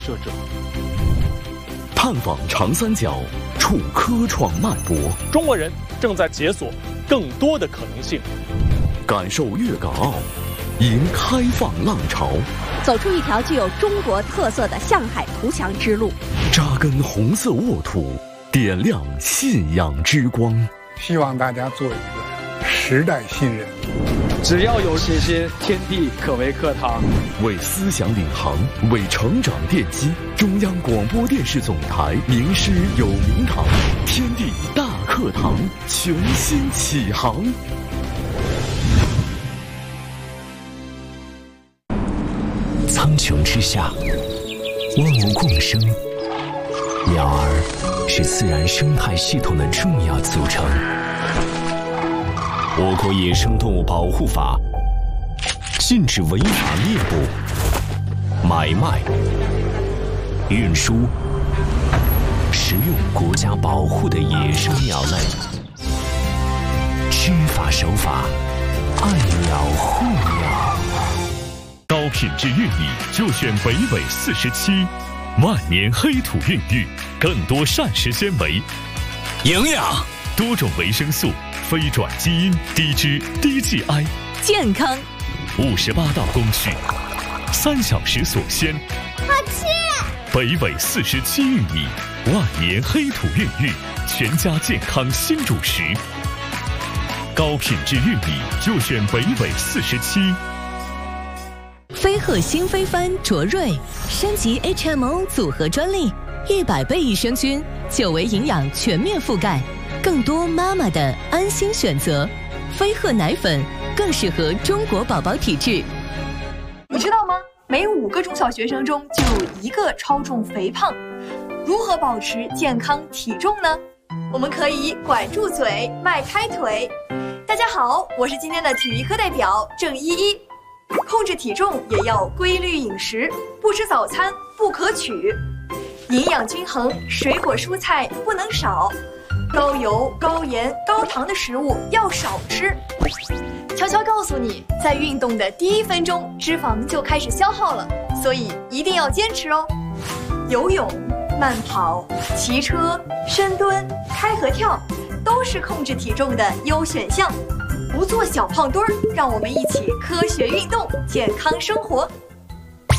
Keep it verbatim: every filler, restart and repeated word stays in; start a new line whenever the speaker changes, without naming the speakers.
摄者。
探访长三角，触科创脉搏。
中国人正在解锁更多的可能性。
感受粤港澳，迎开放浪潮。
走出一条具有中国特色的向海图强之路。
扎根红色沃土，点亮信仰之光。
希望大家做一个时代新人。
只要有信心，天地可为课堂。
为思想领航，为成长奠基。中央广播电视总台名师有名堂，天地大课堂全新启航。
苍穹之下，万物共生，鸟儿是自然生态系统的重要组成。我国野生动物保护法禁止违法猎捕、买卖、运输、食用国家保护的野生鸟类。知法守法，爱鸟护鸟。
高品质玉米就选北纬四十七，万年黑土孕育，更多膳食纤维、
营养、
多种维生素。非转基因，低脂低 G I，
健康，
五十八道工序，三小时锁鲜。
好吃！
北纬四十七玉米，万年黑土孕育，全家健康新主食。高品质玉米就选北纬四十七。
飞鹤新飞帆卓瑞升级 H M O 组合专利，一百倍益生菌，九维营养全面覆盖。更多妈妈的安心选择，飞鹤奶粉更适合中国宝宝体质。
你知道吗？每五个中小学生中就有一个超重肥胖。如何保持健康体重呢？我们可以管住嘴，迈开腿。大家好，我是今天的体育课代表郑依依。控制体重也要规律饮食，不吃早餐不可取，营养均衡，水果蔬菜不能少。高油、高盐、高糖的食物要少吃。悄悄告诉你，在运动的第一分钟，脂肪就开始消耗了，所以一定要坚持哦。游泳、慢跑、骑车、深蹲、开合跳，都是控制体重的优选项。不做小胖墩儿，让我们一起科学运动，健康生活。